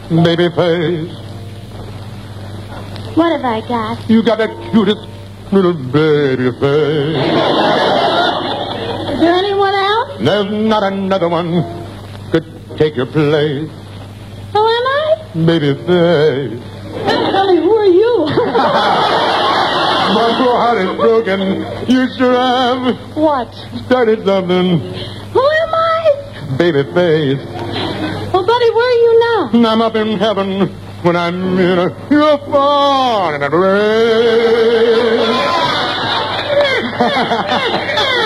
baby face. What have I got? You got the cutest little baby face. Is there anyone else? There's not another one could take your place. Who am I? Baby face. Tell me, who are you? My poor heart is broken. You sure have What? started something. Who am I? Baby face. Well, Buddy, where are you now? I'm up in heaven when I'm in a fall in a rain.